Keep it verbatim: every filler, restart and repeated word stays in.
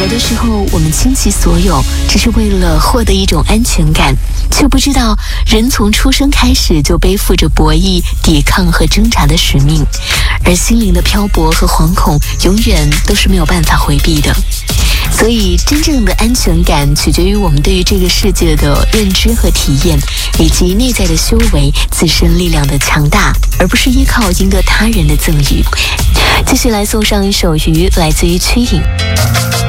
有的时候我们倾其所有，只是为了获得一种安全感，却不知道人从出生开始就背负着博弈、抵抗和挣扎的使命，而心灵的漂泊和惶恐永远都是没有办法回避的。所以真正的安全感取决于我们对于这个世界的认知和体验，以及内在的修为、自身力量的强大，而不是依靠赢得他人的赠予。继续来送上一首《鱼》，来自于曲颖。